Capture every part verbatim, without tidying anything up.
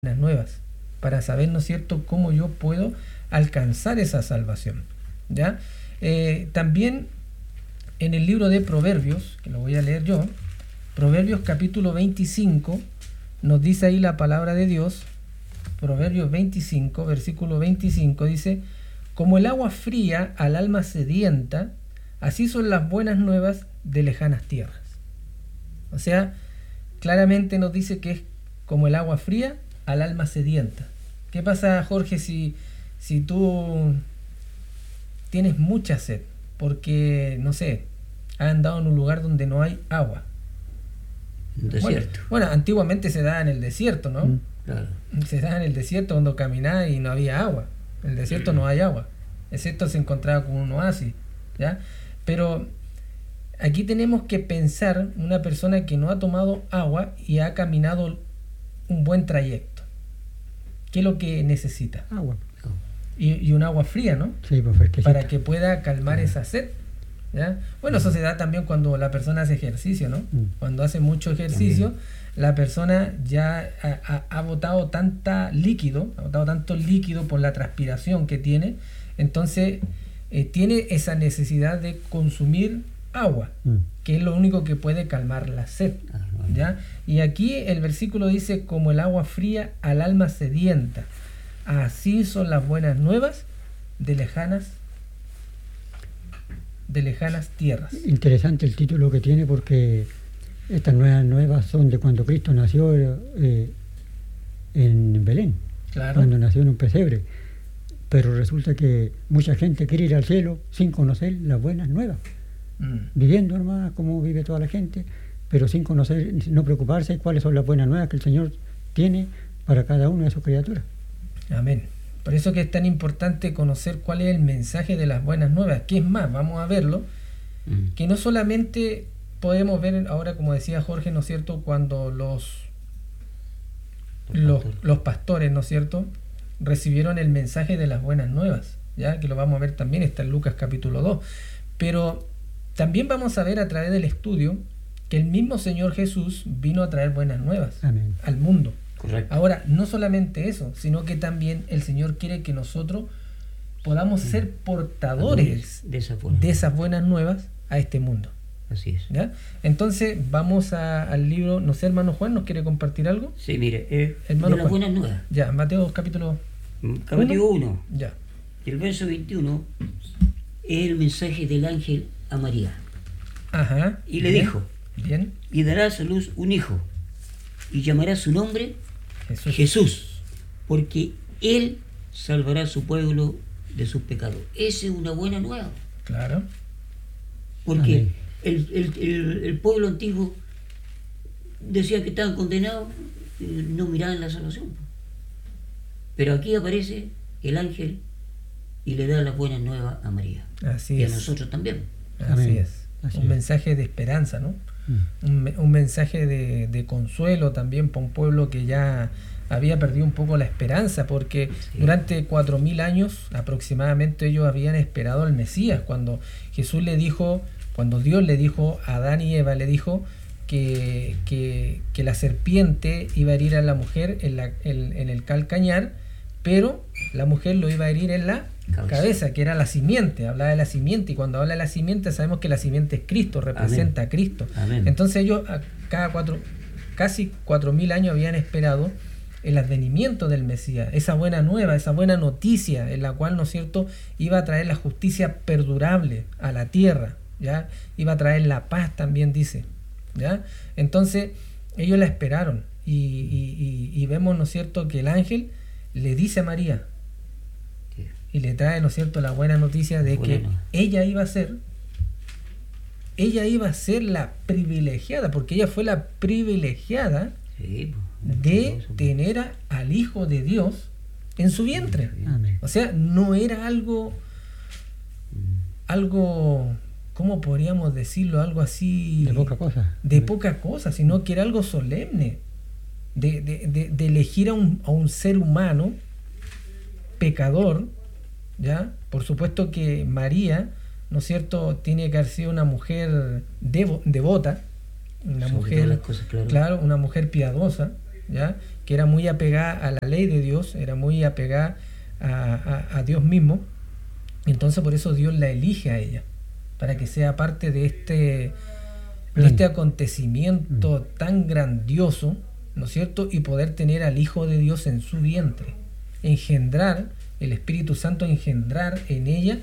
buenas nuevas, para saber, ¿no es cierto?, cómo yo puedo alcanzar esa salvación, ¿ya? Eh, también en el libro de Proverbios, que lo voy a leer yo, Proverbios capítulo veinticinco, nos dice ahí la palabra de Dios, Proverbios veinticinco, versículo veinticinco, dice: como el agua fría al alma sedienta, así son las buenas nuevas de lejanas tierras. O sea, claramente nos dice que es como el agua fría al alma sedienta. ¿Qué pasa, Jorge, si, si tú tienes mucha sed? Porque, no sé, has andado en un lugar donde no hay agua. Un desierto. Bueno, bueno, antiguamente se daba en el desierto, ¿no? Mm, claro. Se daba en el desierto cuando caminaba y no había agua. En el desierto no hay agua, excepto se encontraba con un oasis, ¿ya? Pero aquí tenemos que pensar una persona que no ha tomado agua y ha caminado un buen trayecto. ¿Qué es lo que necesita? Agua. Y, y un agua fría, ¿no? Sí, pues fresquecita. Para que pueda calmar Ah. esa sed, ¿ya? Bueno, eso se da también cuando la persona hace ejercicio, ¿no? Mm. Cuando hace mucho ejercicio, También. la persona ya ha, ha, ha botado tanta líquido, ha botado tanto líquido por la transpiración que tiene, entonces eh, tiene esa necesidad de consumir agua, Mm. que es lo único que puede calmar la sed, Ah, bueno. ¿ya? Y aquí el versículo dice: como el agua fría al alma sedienta, así son las buenas nuevas de lejanas de lejanas tierras. Interesante el título que tiene, porque estas nuevas nuevas son de cuando Cristo nació eh, en Belén, Claro. cuando nació en un pesebre. Pero resulta que mucha gente quiere ir al cielo sin conocer las buenas nuevas, Mm. viviendo nomás como vive toda la gente, pero sin conocer, no preocuparse cuáles son las buenas nuevas que el Señor tiene para cada una de sus criaturas. Amén. Por eso que es tan importante conocer cuál es el mensaje de las buenas nuevas. Que es más, vamos a verlo, Mm. que no solamente podemos ver ahora, como decía Jorge, ¿no es cierto?, cuando los, Los los, pastores. los pastores, ¿no es cierto?, recibieron el mensaje de las buenas nuevas, ya que lo vamos a ver también, está en Lucas capítulo dos. Pero también vamos a ver a través del estudio que el mismo Señor Jesús vino a traer buenas nuevas Amén. al mundo. Correcto. Ahora, no solamente eso, sino que también el Señor quiere que nosotros podamos ser portadores de esa forma. de esas buenas nuevas a este mundo, Así es. ¿ya? Entonces, vamos a- al libro, no sé, hermano Juan, ¿nos quiere compartir algo? Sí, mire, eh, Hermano de las Juan. buenas nuevas. Ya, Mateo capítulo Mm, Capítulo uno, ya. el verso veintiuno, es el mensaje del ángel a María. Ajá. Y le bien, dijo: Bien, y darás a luz un hijo, y llamará su nombre Jesús. Jesús, porque él salvará a su pueblo de sus pecados. Esa es una buena nueva, Claro. porque Amén. el, el- el- el pueblo antiguo decía que estaban condenados, y no miraban la salvación. Pero aquí aparece el ángel y le da las buenas nuevas a María, Así y a es. nosotros también. Así Amén. es. Así un es. mensaje de esperanza, ¿no? Mm. Un, me- un mensaje de, de consuelo también para un pueblo que ya había perdido un poco la esperanza, porque Sí. durante cuatro mil años aproximadamente ellos habían esperado al Mesías. Cuando Jesús le dijo, cuando Dios le dijo a Adán y Eva, le dijo que, que, que la serpiente iba a herir a la mujer en, la, en, en el calcañar, pero la mujer lo iba a herir en la Cabeza. cabeza, que era la simiente, hablaba de la simiente, y cuando habla de la simiente sabemos que la simiente es Cristo, representa Amén. a Cristo. Amén. Entonces ellos a cada cuatro, casi cuatro mil años habían esperado el advenimiento del Mesías, esa buena nueva, esa buena noticia en la cual, ¿no es cierto?, iba a traer la justicia perdurable a la tierra, ¿ya? Iba a traer la paz también, dice, ¿ya? Entonces ellos la esperaron y, y, y, y vemos, ¿no es cierto?, que el ángel le dice a María Sí. y le trae, ¿no es cierto?, la buena noticia de Buena que nueva. ella iba a ser ella iba a ser la privilegiada, porque ella fue la privilegiada Sí, pues, de mentiroso. tener a- al Hijo de Dios en su vientre. Amén. O sea, no era algo, algo, ¿cómo podríamos decirlo? Algo así De poca cosa. de poca cosa, sino que era algo solemne, de, de- de- de elegir a un, a un ser humano pecador, ¿ya? Por supuesto que María, ¿no es cierto?, tiene que haber sido una mujer devo- devota, una Sobre mujer, todas las cosas, claro. claro, una mujer piadosa, ¿ya? Que era muy apegada a la ley de Dios, era muy apegada a, a, a Dios mismo. Entonces por eso Dios la elige a ella, para que sea parte de este, de este acontecimiento tan grandioso, ¿no es cierto? Y poder tener al Hijo de Dios en su vientre, engendrar, el Espíritu Santo engendrar en ella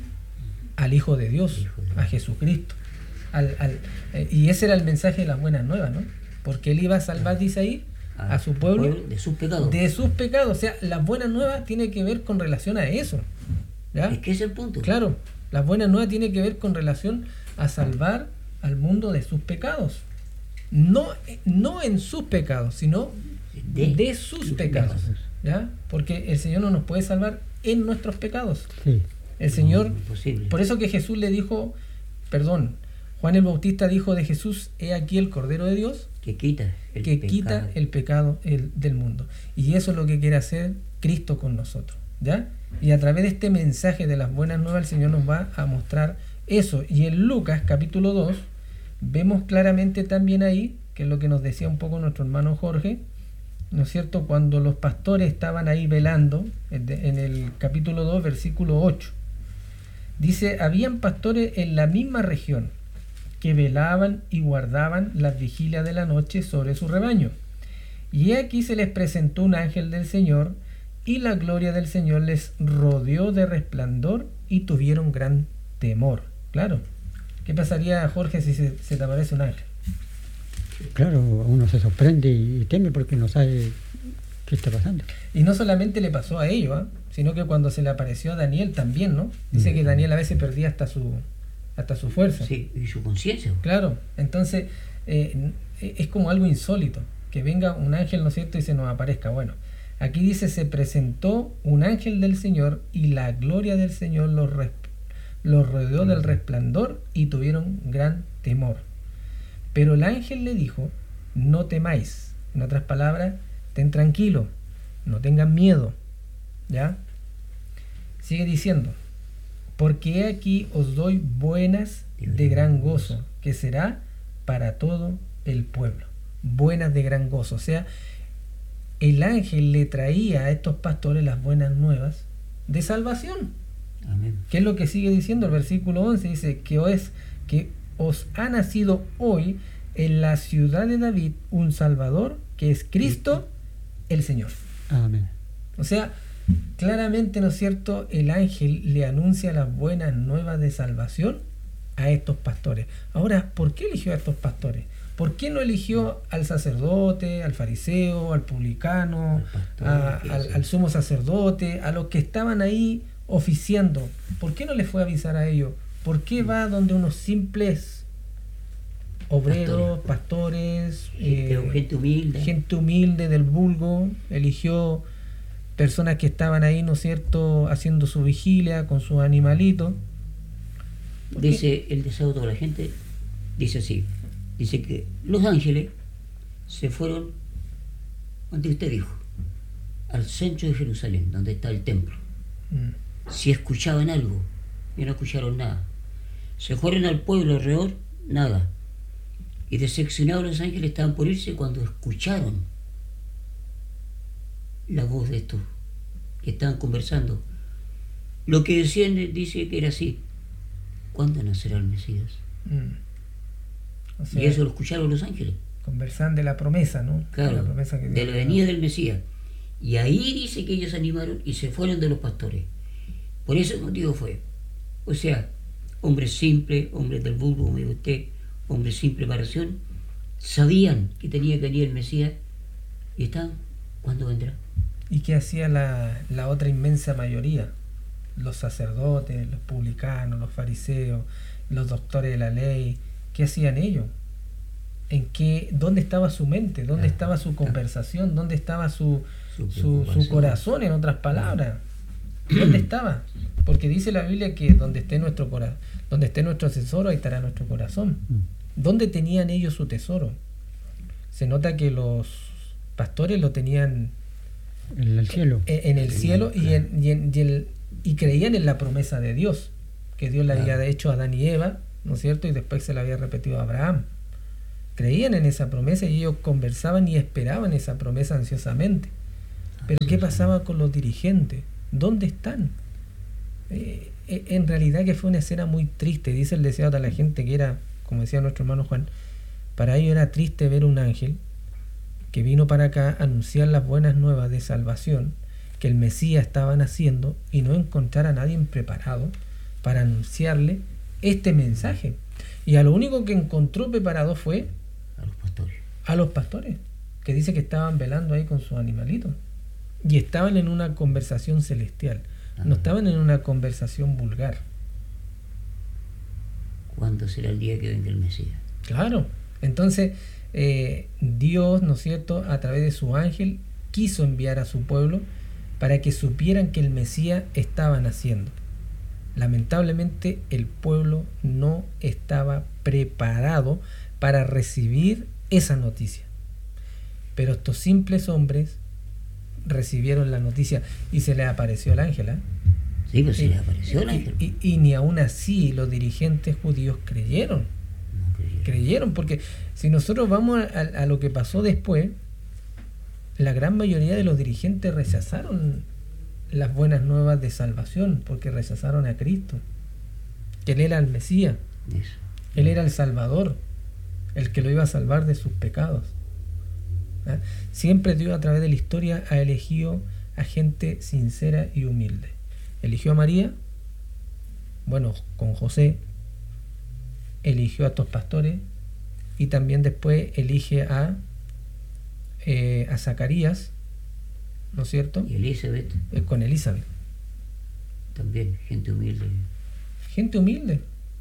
al Hijo de Dios, a Jesucristo. Al, al, eh, y ese era el mensaje de las buenas nuevas, ¿no? Porque Él iba a salvar, dice ahí, a, a su pueblo, pueblo de sus pecados. De sus pecados. O sea, las buenas nuevas tiene que ver con relación a eso, ¿ya? Es que ese es el punto. Claro, las buenas nuevas tiene que ver con relación a salvar al mundo de sus pecados. No, no en sus pecados, sino de, de sus, sus pecados, pecados. ¿Ya? Porque el Señor no nos puede salvar en nuestros pecados. Sí. El Señor, no, imposible. Por eso que Jesús le dijo, perdón, Juan el Bautista dijo de Jesús: he aquí el Cordero de Dios que quita el que pecado, quita el pecado el, del mundo. Y eso es lo que quiere hacer Cristo con nosotros, ¿ya? Y a través de este mensaje de las buenas nuevas, el Señor nos va a mostrar eso. Y en Lucas capítulo dos vemos claramente también ahí, que es lo que nos decía un poco nuestro hermano Jorge, ¿no es cierto? Cuando los pastores estaban ahí velando, en el capítulo dos, versículo ocho, dice: habían pastores en la misma región que velaban y guardaban las vigilias de la noche sobre su rebaño. Y aquí se les presentó un ángel del Señor, y la gloria del Señor les rodeó de resplandor, y tuvieron gran temor. Claro. ¿Qué pasaría, Jorge, si se, se te aparece un ángel? Claro, uno se sorprende y teme porque no sabe qué está pasando. Y no solamente le pasó a ellos, ¿eh? Sino que cuando se le apareció a Daniel también, ¿no? Dice mm. que Daniel a veces perdía hasta su hasta su fuerza. Sí, y su conciencia. Claro, entonces eh, es como algo insólito, que venga un ángel, ¿no es cierto?, y se nos aparezca. Bueno, aquí dice: se presentó un ángel del Señor, y la gloria del Señor los, los rodeó del resplandor, y tuvieron gran temor. Pero el ángel le dijo: no temáis. En otras palabras, ten tranquilo, no tengan miedo. ¿Ya? Sigue diciendo: porque aquí os doy buenas de gran gozo, que será para todo el pueblo. Buenas de gran gozo. O sea, el ángel le traía a estos pastores las buenas nuevas de salvación. Amén. ¿Qué es lo que sigue diciendo el versículo once? Dice que os, que os ha nacido hoy en la ciudad de David un Salvador, que es Cristo el Señor. Amén. O sea, claramente, ¿no es cierto?, el ángel le anuncia las buenas nuevas de salvación a estos pastores. Ahora, ¿por qué eligió a estos pastores? ¿Por qué no eligió al sacerdote, al fariseo, al publicano, pastor, a, al, al sumo sacerdote, a los que estaban ahí oficiando? ¿Por qué no les fue a avisar a ellos? ¿Por qué va donde unos simples obreros, pastores, gente, eh, gente humilde, gente humilde del vulgo? Eligió personas que estaban ahí, ¿no es cierto?, haciendo su vigilia con sus animalitos. Dice el deseo de toda la gente, dice así, dice que los ángeles se fueron, donde usted dijo, al centro de Jerusalén, donde está el templo. Mm. Si escuchaban algo, y no escucharon nada. Se fueron al pueblo alrededor, nada. Y decepcionados los ángeles estaban por irse cuando escucharon la voz de estos que estaban conversando. Lo que decían, dice que era así: ¿cuándo nacerá el Mesías? Mm. O sea, y eso lo escucharon los ángeles. Conversan de la promesa, ¿no? Claro, de la, promesa que de la venida del Mesías. Y ahí dice que ellos se animaron y se fueron de los pastores. Por ese motivo fue. O sea, hombres simples, hombres del vulgo, como dijo usted, hombres sin preparación, sabían que tenía que venir el Mesías y están, ¿cuándo vendrá? ¿Y qué hacía la, la otra inmensa mayoría? Los sacerdotes, los publicanos, los fariseos, los doctores de la ley. ¿Qué hacían ellos? ¿En qué, ¿Dónde estaba su mente? ¿Dónde ah, estaba su conversación? Ah, ¿Dónde estaba su, su, su, su corazón, en otras palabras? Ah. ¿Dónde estaba? Porque dice la Biblia que donde esté nuestro corazón, donde esté nuestro tesoro, ahí estará nuestro corazón. ¿Dónde tenían ellos su tesoro? Se nota que los pastores lo tenían en el cielo, en, en el cielo y, en, y, en, y, el, y creían en la promesa de Dios, que Dios le había hecho a Adán y Eva, ¿no es cierto? Y después se la había repetido a Abraham. creían en esa promesa y ellos conversaban y esperaban esa promesa ansiosamente. Pero ¿qué pasaba con los dirigentes? ¿Dónde están? Eh, en realidad que fue una escena muy triste. Dice el deseado a la gente que era, como decía nuestro hermano Juan, para ellos era triste ver un ángel que vino para acá a anunciar las buenas nuevas de salvación, que el Mesías estaba naciendo, y no encontrar a nadie preparado para anunciarle este mensaje. Y a lo único que encontró preparado fue a los pastores. A los pastores, que dice que estaban velando ahí con sus animalitos. Y estaban en una conversación celestial, ah, no estaban en una conversación vulgar. ¿Cuándo será el día que venga el Mesías? Claro, entonces eh, Dios, ¿no es cierto?, a través de su ángel quiso enviar a su pueblo para que supieran que el Mesías estaba naciendo. Lamentablemente el pueblo no estaba preparado para recibir esa noticia. Pero estos simples hombres recibieron la noticia y se les apareció el ángel. ¿eh? Sí, pues y, se les apareció el ángel. Y, y, y ni aún así los dirigentes judíos creyeron. No creyeron. Creyeron, porque si nosotros vamos a, a lo que pasó después, la gran mayoría de los dirigentes rechazaron las buenas nuevas de salvación, porque rechazaron a Cristo, que Él era el Mesías, Eso. Él era el Salvador, el que lo iba a salvar de sus pecados. ¿Ah? Siempre Dios a través de la historia ha elegido a gente sincera y humilde. Eligió a María, bueno, con José, eligió a estos pastores, y también después elige a, eh, a Zacarías, ¿no es cierto? Y Elizabeth. Eh, con Elizabeth. También, gente humilde. Gente humilde.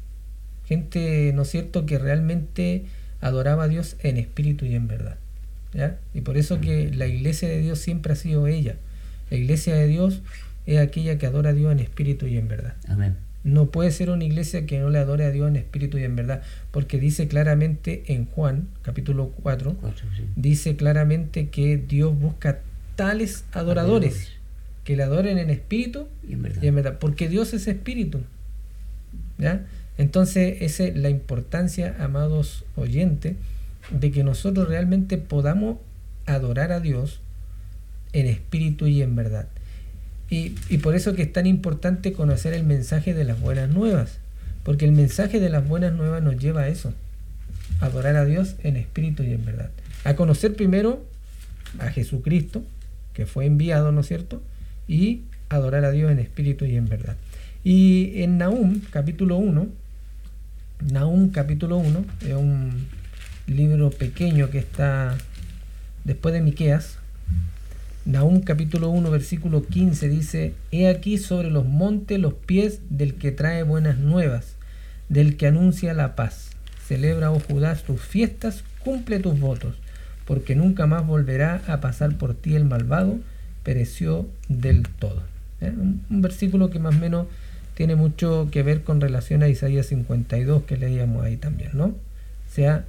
Gente, ¿no es cierto?, que realmente adoraba a Dios en espíritu y en verdad. ¿Ya? Y por eso que la iglesia de Dios siempre ha sido ella. La iglesia de Dios es aquella que adora a Dios en espíritu y en verdad. Amén. No puede ser una iglesia que no le adore a Dios en espíritu y en verdad, porque dice claramente en Juan, capítulo cuatro, Cuatro, sí. dice claramente que Dios busca tales adoradores, Adoradores. que le adoren en espíritu Y en verdad. y en verdad, porque Dios es espíritu. ¿Ya? Entonces, esa es la importancia, amados oyentes, de que nosotros realmente podamos adorar a Dios en espíritu y en verdad. Y, y por eso que es tan importante conocer el mensaje de las buenas nuevas, porque el mensaje de las buenas nuevas nos lleva a eso, a adorar a Dios en espíritu y en verdad. A conocer primero a Jesucristo, que fue enviado, ¿no es cierto? Y adorar a Dios en espíritu y en verdad. Y en Nahum, capítulo uno, Nahum, capítulo uno, es un libro pequeño que está después de Miqueas. Nahum capítulo uno versículo quince dice: He aquí sobre los montes los pies del que trae buenas nuevas, del que anuncia la paz. Celebra, oh Judá, tus fiestas, cumple tus votos, porque nunca más volverá a pasar por ti el malvado, pereció del todo. ¿Eh? Un, un versículo que más o menos tiene mucho que ver con relación a Isaías cincuenta y dos que leíamos ahí también, ¿no? O sea,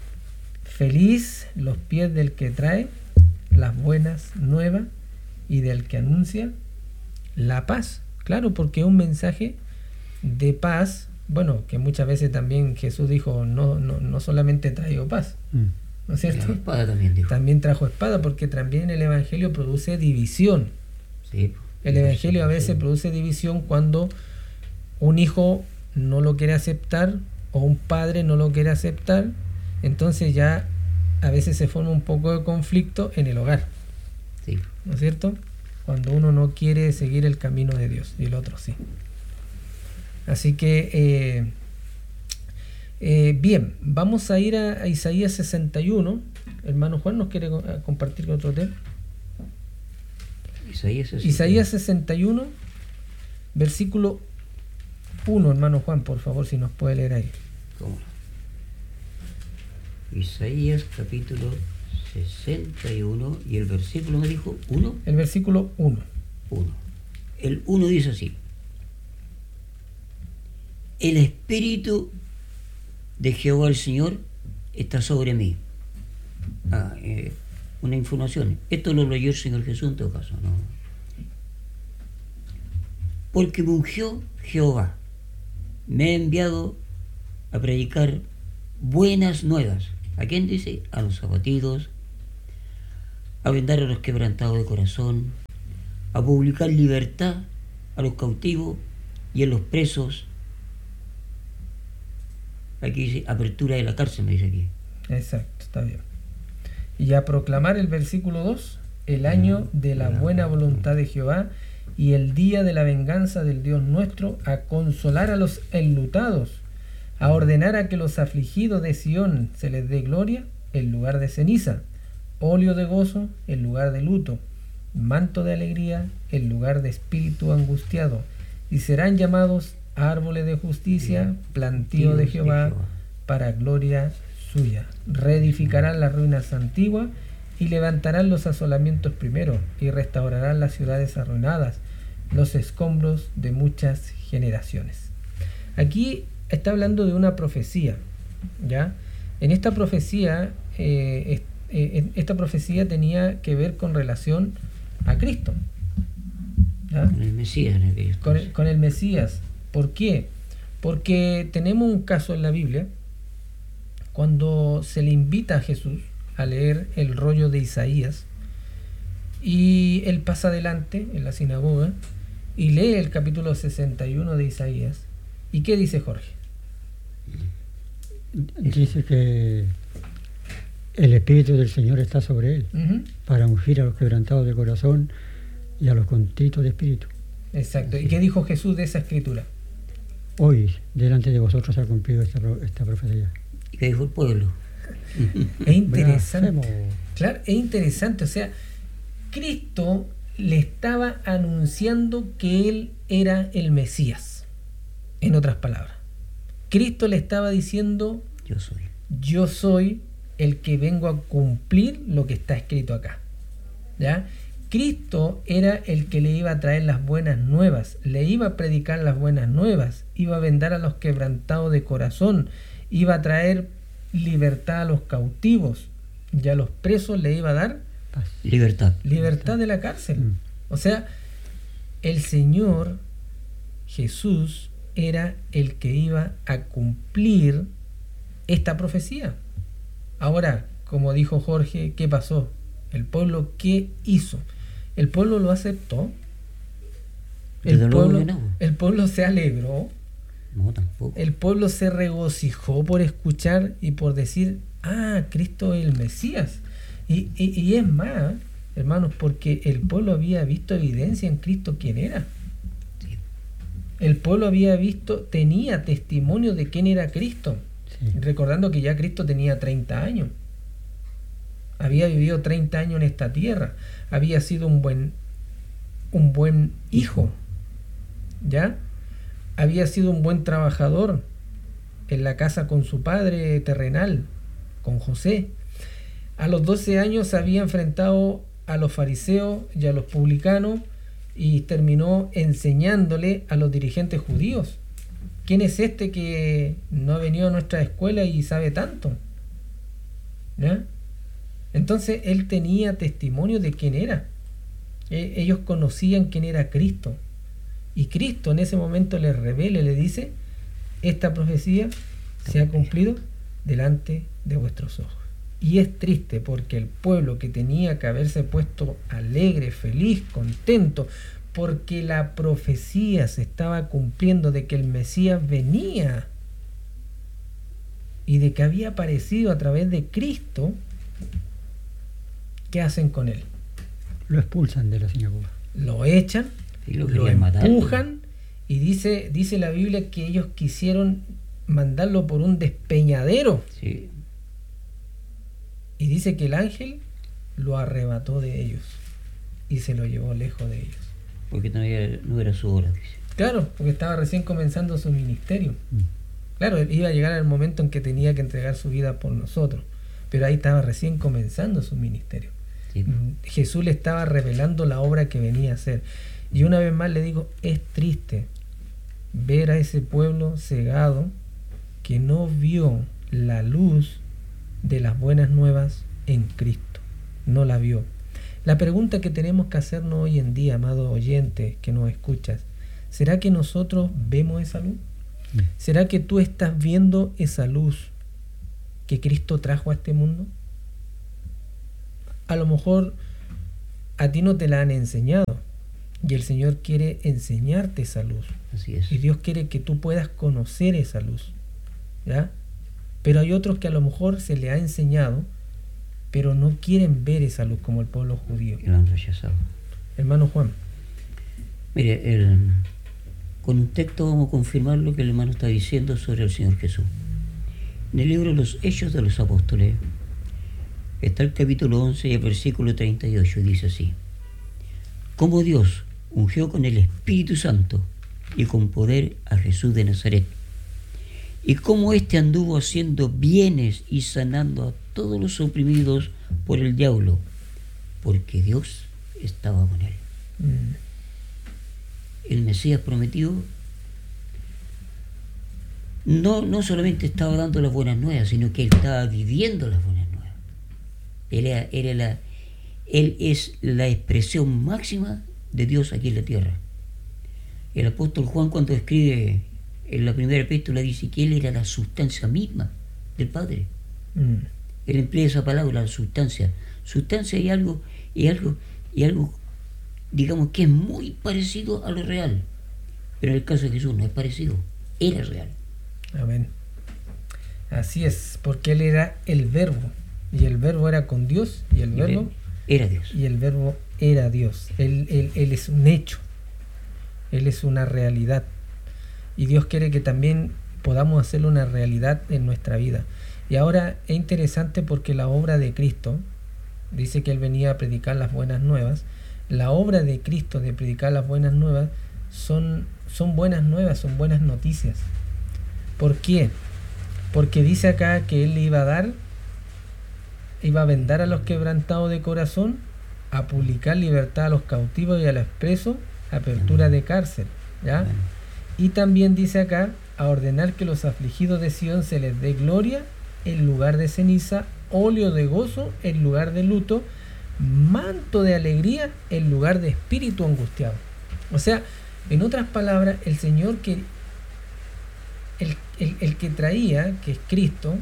feliz los pies del que trae las buenas nuevas y del que anuncia la paz. Claro, porque es un mensaje de paz, bueno, que muchas veces también Jesús dijo, no, no, no solamente traigo paz, Mm. ¿no es cierto? La espada también dijo. También trajo espada, porque también el Evangelio produce división. Sí. El Evangelio a veces Sí. produce división cuando un hijo no lo quiere aceptar o un padre no lo quiere aceptar, entonces ya a veces se forma un poco de conflicto en el hogar, Sí. ¿no es cierto? Cuando uno no quiere seguir el camino de Dios y el otro sí. Así que, eh, eh, bien, vamos a ir a, a Isaías sesenta y uno. Hermano Juan, ¿nos quiere co- a compartir con otro tema? Isaías sesenta. Isaías sesenta y uno, versículo uno, hermano Juan, por favor, si nos puede leer ahí. ¿Cómo no? Isaías capítulo sesenta y uno y el versículo me dijo uno. El versículo uno. uno. El uno dice así: El Espíritu de Jehová el Señor está sobre mí. Ah, eh, una información. Esto lo leyó el Señor Jesús en todo caso, ¿no? Porque me ungió Jehová, me ha enviado a predicar buenas nuevas ¿A quién dice? A los abatidos, a vendar a los quebrantados de corazón, a publicar libertad a los cautivos y a los presos. Aquí dice apertura de la cárcel, me dice aquí. Exacto, está bien. Y a proclamar el versículo dos, el año de la buena voluntad de Jehová y el día de la venganza del Dios nuestro, a consolar a los enlutados, a ordenar a que los afligidos de Sión se les dé gloria en lugar de ceniza, óleo de gozo en lugar de luto, manto de alegría en lugar de espíritu angustiado, y serán llamados árboles de justicia, plantío de Jehová, para gloria suya. Reedificarán las ruinas antiguas y levantarán los asolamientos primero, y restaurarán las ciudades arruinadas, los escombros de muchas generaciones. Aquí está hablando de una profecía, ¿ya? En esta profecía, eh, eh, esta profecía tenía que ver con relación a Cristo, ¿ya? Con el Mesías en aquellos Con el, tiempos. con el Mesías. ¿Por qué? Porque tenemos un caso en la Biblia, cuando se le invita a Jesús a leer el rollo de Isaías, y él pasa adelante en la sinagoga y lee el capítulo sesenta y uno de Isaías. ¿Y qué dice Jorge? Dice que el Espíritu del Señor está sobre él, Uh-huh. para ungir a los quebrantados de corazón y a los contritos de espíritu. Exacto. ¿Y qué dijo Jesús de esa escritura? Hoy, delante de vosotros se ha cumplido esta, pro- esta profecía. ¿Y qué dijo el pueblo? Es interesante. Blasfemo. Claro, es interesante. O sea, Cristo le estaba anunciando que él era el Mesías. En otras palabras, Cristo le estaba diciendo: Yo soy. yo soy el que vengo a cumplir lo que está escrito acá, ¿ya? Cristo era el que le iba a traer las buenas nuevas, le iba a predicar las buenas nuevas, iba a vendar a los quebrantados de corazón, iba a traer libertad a los cautivos, y a los presos le iba a dar Paz. Libertad. libertad de la cárcel. Mm. O sea, el Señor Jesús era el que iba a cumplir esta profecía. Ahora, como dijo Jorge, ¿qué pasó? ¿El pueblo qué hizo? ¿El pueblo lo aceptó? ¿El Desde luego pueblo, que no. el pueblo se alegró? No, tampoco. ¿El pueblo se regocijó por escuchar y por decir: ah, Cristo es el Mesías? Y, y, y es más, hermanos, porque el pueblo había visto evidencia en Cristo quién era. Sí. El pueblo había visto, tenía testimonio de quién era Cristo. Sí. Recordando que ya Cristo tenía treinta años. Había vivido treinta años en esta tierra. Había sido un buen, un buen hijo. ¿Ya? Había sido un buen trabajador en la casa con su padre terrenal, con José. A los doce años se había enfrentado a los fariseos y a los publicanos y terminó enseñándole a los dirigentes judíos: ¿quién es este que no ha venido a nuestra escuela y sabe tanto? ¿Ya? Entonces él tenía testimonio de quién era. E- ellos conocían quién era Cristo. Y Cristo en ese momento les revela y le dice: esta profecía se ha cumplido delante de vuestros ojos. Y es triste porque el pueblo, que tenía que haberse puesto alegre, feliz, contento, porque la profecía se estaba cumpliendo de que el Mesías venía y de que había aparecido a través de Cristo, ¿qué hacen con él? Lo expulsan de la sinagoga. Lo echan, Y lo lo querían matar. empujan, y dice, dice la Biblia que ellos quisieron mandarlo por un despeñadero, Sí. y dice que el ángel lo arrebató de ellos y se lo llevó lejos de ellos. Porque no era, no era su hora, dice. Claro, porque estaba recién comenzando su ministerio. Mm. Claro, él iba a llegar al momento en que tenía que entregar su vida por nosotros, pero ahí estaba recién comenzando su ministerio. Sí. Mm, Jesús le estaba revelando la obra que venía a hacer. Y una vez más le digo, es triste ver a ese pueblo cegado que no vio la luz de las buenas nuevas en Cristo. No la vio. La pregunta que tenemos que hacernos hoy en día, amado oyente que nos escuchas: ¿será que nosotros vemos esa luz? Mm. ¿Será que tú estás viendo esa luz que Cristo trajo a este mundo? A lo mejor a ti no te la han enseñado y el Señor quiere enseñarte esa luz. Así es. Y Dios quiere que tú puedas conocer esa luz, ¿ya? Pero hay otros que a lo mejor se le ha enseñado, pero no quieren ver esa luz como el pueblo judío. Y lo han rechazado. Hermano Juan. Mire, el, con un texto vamos a confirmar lo que el hermano está diciendo sobre el Señor Jesús. En el libro de los Hechos de los Apóstoles está el capítulo once y el versículo treinta y ocho, y dice así: como Dios ungió con el Espíritu Santo y con poder a Jesús de Nazaret, y cómo éste anduvo haciendo bienes y sanando a todos los oprimidos por el diablo, porque Dios estaba con él. Mm. El Mesías prometido no, no solamente estaba dando las buenas nuevas, sino que él estaba viviendo las buenas nuevas. Él, era, era la, él es la expresión máxima de Dios aquí en la tierra. El apóstol Juan, cuando escribe en la primera epístola, dice que él era la sustancia misma del Padre. Mm. Él emplea esa palabra, la sustancia. Sustancia y algo, y algo, y algo, digamos que es muy parecido a lo real. Pero en el caso de Jesús no es parecido, era real. Amén. Así es, porque él era el verbo, y el verbo era con Dios, y el Y verbo él era Dios. y el verbo era Dios. Él, él, él es un hecho, él es una realidad, y Dios quiere que también podamos hacerlo una realidad en nuestra vida. Y ahora es interesante porque la obra de Cristo, dice que él venía a predicar las buenas nuevas. La obra de Cristo de predicar las buenas nuevas son, son buenas nuevas, son buenas noticias. ¿Por qué? Porque dice acá que él le iba a dar, iba a vendar a los quebrantados de corazón, a publicar libertad a los cautivos y a los presos, apertura de cárcel, ¿ya? Y también dice acá, a ordenar que los afligidos de Sion se les dé gloria en lugar de ceniza, óleo de gozo en lugar de luto, manto de alegría en lugar de espíritu angustiado. O sea, en otras palabras, el Señor que el, el, el que traía, que es Cristo,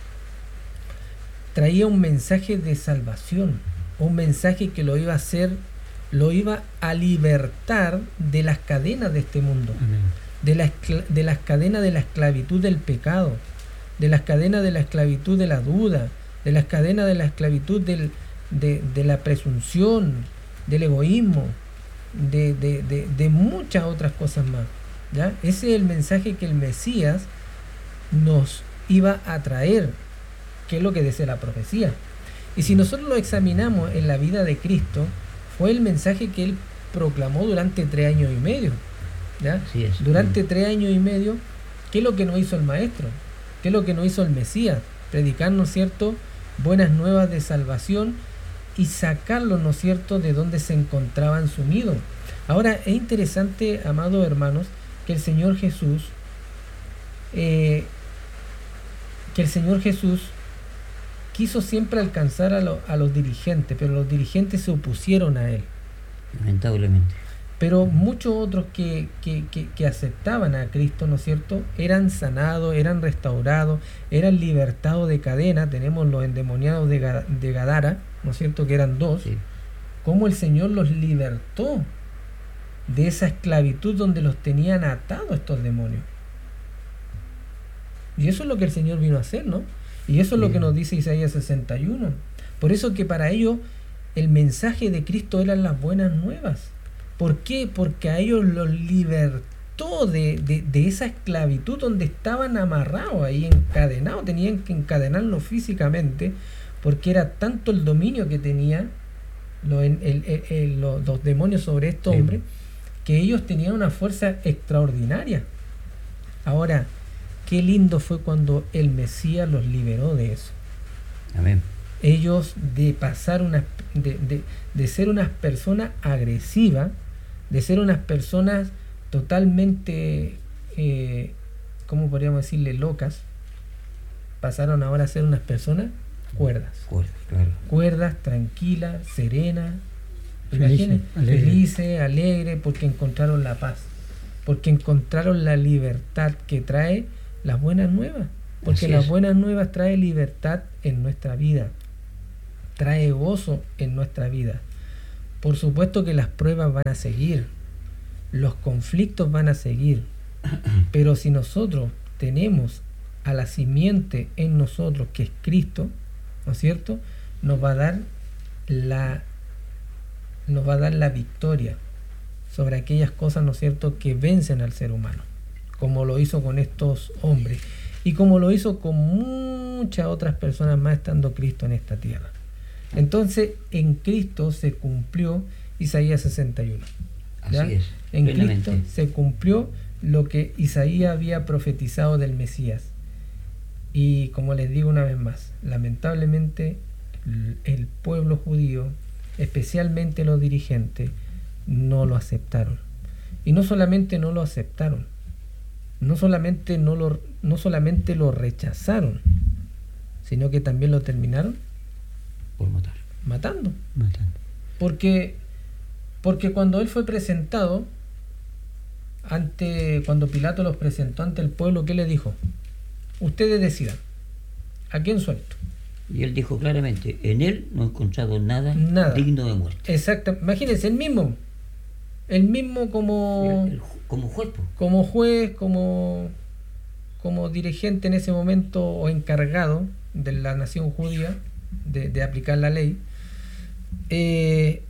traía un mensaje de salvación, un mensaje que lo iba a hacer, lo iba a libertar de las cadenas de este mundo, Amén. de, la, de las cadenas de la esclavitud del pecado, de las cadenas de la esclavitud de la duda, de las cadenas de la esclavitud del, de, de la presunción, del egoísmo, de, de, de, de muchas otras cosas más, ¿ya? Ese es el mensaje que el Mesías nos iba a traer, que es lo que dice la profecía. Y si nosotros lo examinamos en la vida de Cristo, fue el mensaje que él proclamó durante tres años y medio, ¿ya? Así es. Durante tres años y medio, ¿qué es lo que nos hizo el Maestro? ¿Qué es lo que nos hizo el Mesías? Predicar, ¿no es cierto?, buenas nuevas de salvación y sacarlos, ¿no es cierto?, de donde se encontraban sumidos. Ahora, es interesante, amados hermanos, que el Señor Jesús, eh, que el Señor Jesús quiso siempre alcanzar a, lo, a los dirigentes, pero los dirigentes se opusieron a él. Lamentablemente. Pero muchos otros que, que, que, que aceptaban a Cristo, ¿no es cierto?, eran sanados, eran restaurados, eran libertados de cadena. Tenemos los endemoniados de, de Gadara, ¿no es cierto?, que eran dos. Sí. Cómo el Señor los libertó de esa esclavitud donde los tenían atados estos demonios. Y eso es lo que el Señor vino a hacer, ¿no? Y eso es lo que nos dice Isaías sesenta y uno. Por eso que para ellos el mensaje de Cristo eran las buenas nuevas. ¿Por qué? Porque a ellos los libertó de, de, de esa esclavitud donde estaban amarrados, ahí encadenados, tenían que encadenarlos físicamente, porque era tanto el dominio que tenían los, el, el, el, los, los demonios sobre estos Sí. hombres, que ellos tenían una fuerza extraordinaria. Ahora, qué lindo fue cuando el Mesías los liberó de eso. Amén. Ellos de pasar una, de, de, de ser unas personas agresivas, de ser unas personas totalmente, eh, ¿cómo podríamos decirle?, locas, pasaron ahora a ser unas personas cuerdas. Cuerda, claro. Cuerdas, tranquilas, serenas, Felices, imaginen, alegres. felices, alegres, porque encontraron la paz, porque encontraron la libertad que trae las buenas nuevas. Porque Así las es. buenas nuevas trae libertad en nuestra vida, trae gozo en nuestra vida. Por supuesto que las pruebas van a seguir, los conflictos van a seguir, pero si nosotros tenemos a la simiente en nosotros, que es Cristo, ¿no es cierto?, nos va a dar la, nos va a dar la victoria sobre aquellas cosas, ¿no es cierto?, que vencen al ser humano, como lo hizo con estos hombres y como lo hizo con muchas otras personas más estando Cristo en esta tierra. Entonces, en Cristo se cumplió Isaías sesenta y uno. ¿ya? Así es. En Plenamente. Cristo se cumplió lo que Isaías había profetizado del Mesías. Y como les digo una vez más, lamentablemente el pueblo judío, especialmente los dirigentes, no lo aceptaron. Y no solamente no lo aceptaron, no solamente no lo, no solamente lo rechazaron, sino que también lo terminaron Por matar. matando. Matando. Porque, porque cuando él fue presentado, ante, cuando Pilato los presentó ante el pueblo, ¿qué le dijo? Ustedes decidan, ¿a quién suelto? Y él dijo claramente, en él no he encontrado nada, Nada. digno de muerte. Exacto, imagínense, el mismo, el mismo como, El- el ju- como juez, po. como juez, como, como dirigente en ese momento o encargado de la nación judía de, de aplicar la ley, eh,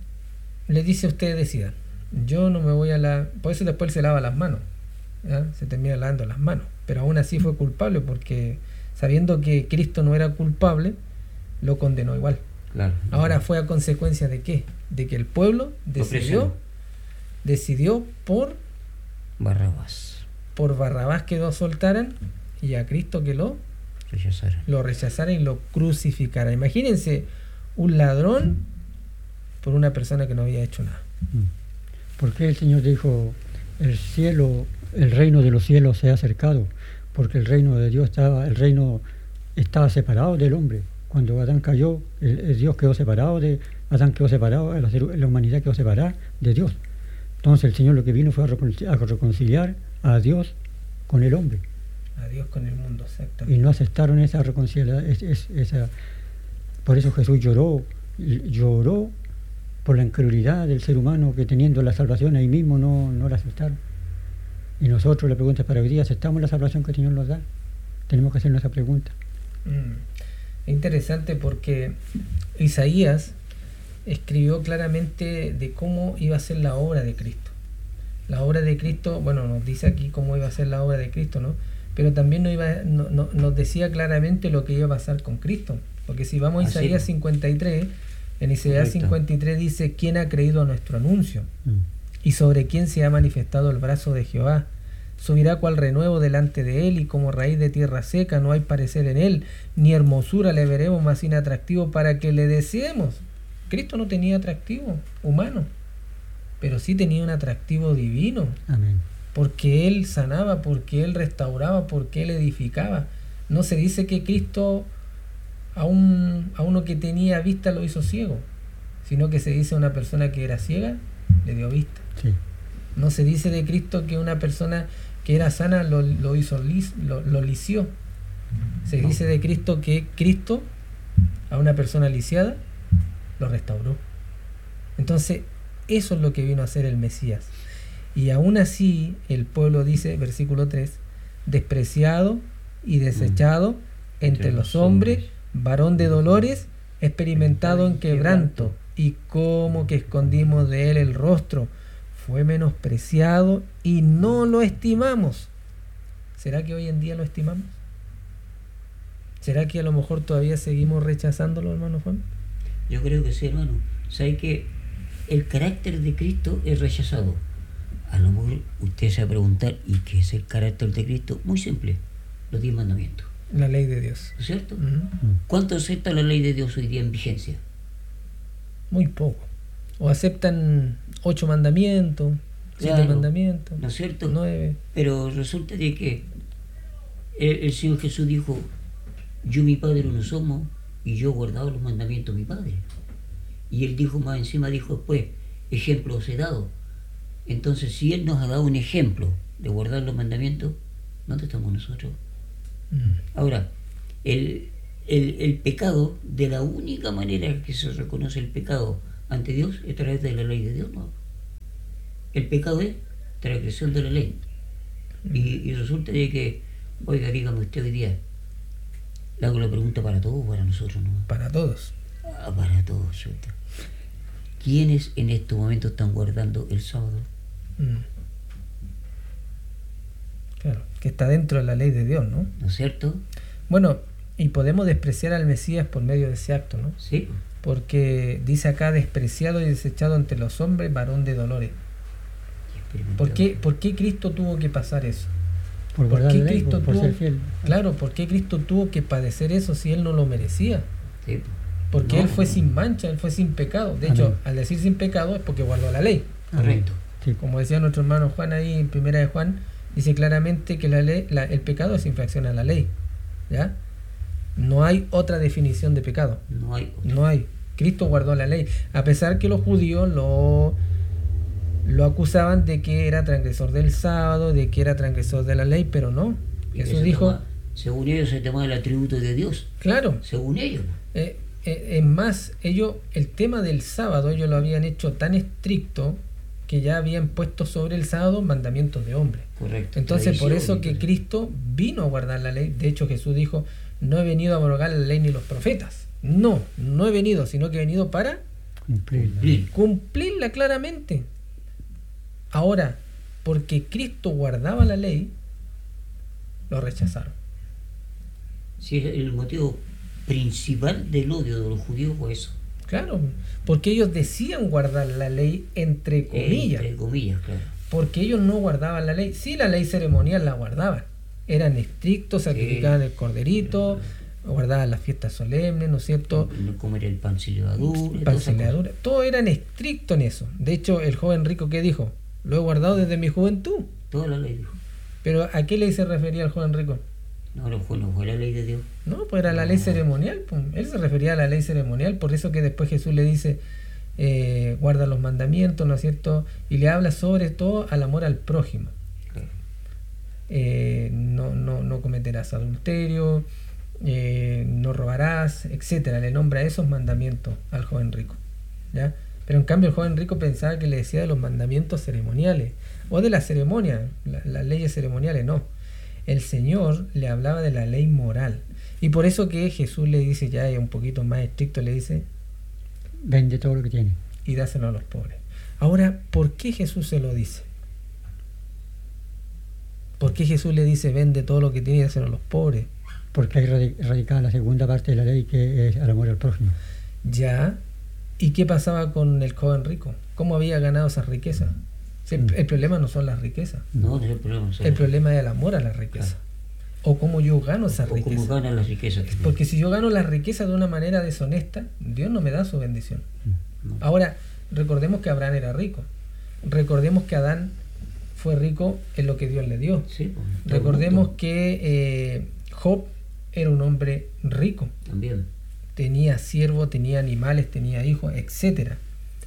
le dice: ustedes decidan, yo no me voy a la... Por eso después se lava las manos, ¿ya? Se termina lavando las manos, pero aún así fue culpable porque sabiendo que Cristo no era culpable, lo condenó igual. Claro. Ahora fue a consecuencia de qué? De que el pueblo decidió, presionó. decidió por, Barrabás. por Barrabás que lo soltaran y a Cristo que lo, Rechazaron. lo rechazaran y lo crucificaran. Imagínense un ladrón por una persona que no había hecho nada. ¿Por qué el Señor dijo, el cielo, el reino de los cielos se ha acercado? Porque el reino de Dios estaba, el reino estaba separado del hombre. Cuando Adán cayó, el, el Dios quedó separado de Adán quedó separado, la, la humanidad quedó separada de Dios. Entonces el Señor lo que vino fue a reconciliar, a reconciliar a Dios con el hombre. A Dios con el mundo, Y exactamente. no aceptaron esa reconciliación. Es, es- esa, por eso Jesús lloró, lloró por la incredulidad del ser humano que teniendo la salvación ahí mismo no, no la aceptaron. Y nosotros, la pregunta es para hoy día, ¿aceptamos la salvación que el Señor nos da? Tenemos que hacernos esa pregunta. Mm. Es interesante porque Isaías escribió claramente de cómo iba a ser la obra de Cristo. La obra de Cristo, bueno, nos dice aquí cómo iba a ser la obra de Cristo, ¿no? Pero también nos, iba, no, no- nos decía claramente lo que iba a pasar con Cristo. Porque si vamos a Así Isaías es. cincuenta y tres, en Isaías Correcto. cincuenta y tres dice: ¿quién ha creído a nuestro anuncio? Mm. ¿Y sobre quién se ha manifestado el brazo de Jehová? Subirá cual renuevo delante de él, y como raíz de tierra seca no hay parecer en él, ni hermosura le veremos más inatractivo para que le deseemos. Cristo no tenía atractivo humano, pero sí tenía un atractivo divino, Amén. porque él sanaba, porque él restauraba, porque él edificaba. No se dice que Cristo a, un, a uno que tenía vista lo hizo ciego, sino que se dice a una persona que era ciega le dio vista. Sí. No se dice de Cristo que una persona que era sana lo, lo hizo lis, lo, lo lició. Se No. dice de Cristo que Cristo a una persona lisiada lo restauró. Entonces, eso es lo que vino a hacer el Mesías. Y aún así, el pueblo dice, versículo tres, despreciado y desechado Mm. entre los hombres, varón de dolores, experimentado en quebranto, y como que escondimos de él el rostro, fue menospreciado y no lo estimamos. ¿Será que hoy en día lo estimamos? ¿Será que a lo mejor todavía seguimos rechazándolo, hermano Juan? Yo creo que sí, hermano. Sabe que el carácter de Cristo es rechazado. A lo mejor usted se va a preguntar, ¿y qué es el carácter de Cristo? Muy simple, los diez mandamientos, La ley de Dios. ¿no es cierto? Ujú. Mm. ¿Cuánto acepta la ley de Dios hoy día en vigencia? Muy poco. O aceptan ocho mandamientos, siete Claro, mandamientos, ¿no es cierto? nueve. Pero resulta de que el, el Señor Jesús dijo, yo y mi Padre uno somos, y yo he guardado los mandamientos de mi Padre. Y Él dijo más encima, dijo después, ejemplo os he dado. Entonces, si Él nos ha dado un ejemplo de guardar los mandamientos, ¿dónde estamos nosotros? Mm. Ahora, el, el, el pecado, de la única manera que se reconoce el pecado ante Dios es a través de la ley de Dios, ¿no? El pecado es transgresión de la ley. Y, y resulta de que, oiga, dígame usted hoy día, le hago la pregunta para todos, para nosotros, ¿no? Para todos. Ah, para todos, chuta. ¿Quiénes en estos momentos están guardando el sábado? Mm. Claro, que está dentro de la ley de Dios, ¿no? ¿No es cierto? Bueno, y podemos despreciar al Mesías por medio de ese acto, ¿no? Sí. Porque dice acá, despreciado y desechado entre los hombres, varón de dolores. ¿Por qué, ¿Por qué Cristo tuvo que pasar eso? Por ¿Por guardar qué la ley, Cristo por, por tuvo, ser fiel. claro, ¿por qué Cristo tuvo que padecer eso si Él no lo merecía? Sí. Porque No, Él fue no. sin mancha, Él fue sin pecado. De hecho, Amén. al decir sin pecado es porque guardó la ley. Correcto. Sí. Como decía nuestro hermano Juan ahí en Primera de Juan, dice claramente que la ley, la- el pecado es infracción a la ley. ¿Ya? No hay otra definición de pecado. No hay otro. No hay. Cristo guardó la ley. A pesar que los judíos lo, lo acusaban de que era transgresor del sábado, de que era transgresor de la ley, pero no. Y que Jesús se dijo, toma- según ellos se tomaba el atributo de Dios. claro, Según ellos. eh, eh, es más, ellos, el tema del sábado, ellos lo habían hecho tan estricto que ya habían puesto sobre el sábado mandamientos de hombre. Correcto. Entonces, por eso Tradición, que entonces. Cristo vino a guardar la ley. De hecho, Jesús dijo, no he venido a abrogar la ley ni los profetas. No, no he venido, sino que he venido para Cumplir. Cumplir. cumplirla claramente. Ahora, porque Cristo guardaba la ley, lo rechazaron. Sí, el motivo principal del odio de los judíos fue eso. Claro, porque ellos decían guardar la ley entre comillas, Entre comillas, claro. porque ellos no guardaban la ley. Sí, la ley ceremonial la guardaban. Eran estrictos, sacrificaban el corderito, guardaban las fiestas solemnes, ¿no es cierto? No comer el pan sin levadura. Pan todas sin esas levadura. Todos eran estrictos en eso. De hecho, el joven rico que dijo, lo he guardado desde mi juventud. cosas. Toda la ley dijo. Pero ¿a qué ley se refería el joven rico? No, no fue, no fue la ley de Dios. No, pues era la ley ceremonial. Pues. Él se refería a la ley ceremonial, por eso que después Jesús le dice, eh, guarda los mandamientos, ¿no es cierto? Y le habla sobre todo al amor al prójimo. Claro. Eh, no, no, no cometerás adulterio, eh, no robarás, etcétera. Le nombra esos mandamientos al joven rico. ¿Ya? Pero en cambio el joven rico pensaba que le decía de los mandamientos ceremoniales o de la ceremonia, la- las leyes ceremoniales, no. El Señor le hablaba de la ley moral. Y por eso que Jesús le dice, ya es un poquito más estricto, le dice, Vende todo lo que tiene. y dáselo a los pobres. Ahora, ¿por qué Jesús se lo dice? ¿Por qué Jesús le dice, vende todo lo que tiene y dáselo a los pobres? Porque hay radi- radicada la segunda parte de la ley, que es al amor al prójimo. Ya. ¿Y qué pasaba con el joven rico? ¿Cómo había ganado esas riquezas? Si el, el problema no son las riquezas. No, no es el problema. o sea, El problema es el amor a la riqueza. O cómo yo gano esa o cómo riqueza. ganan las riquezas. también. Porque si yo gano la riqueza de una manera deshonesta, Dios no me da su bendición. No. Ahora, recordemos que Abraham era rico. Recordemos que Adán fue rico en lo que Dios le dio. Sí, pues, todo el Recordemos mundo que eh, Job era un hombre rico. También. Tenía siervos, tenía animales, tenía hijos, etcétera.